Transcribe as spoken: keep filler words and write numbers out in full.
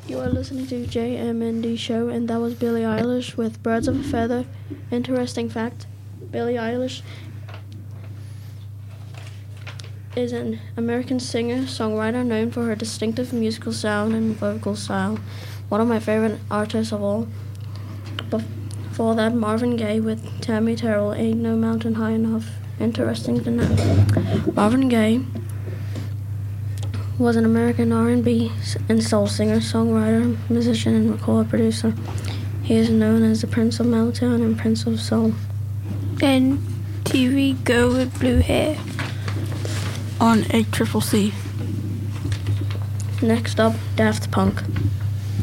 You are listening to J M N D Show, and that was Billie Eilish with Birds of a Feather. Interesting fact, Billie Eilish is an American singer, songwriter known for her distinctive musical sound and vocal style. One of my favorite artists of all. Before that, Marvin Gaye with Tammy Terrell, Ain't No Mountain High Enough. Interesting to know. Marvin Gaye was an American R and B and soul singer, songwriter, musician, and record producer. He is known as the Prince of Motown and Prince of Soul. And T V Girl with Blue Hair on A Triple C. Next up, Daft Punk.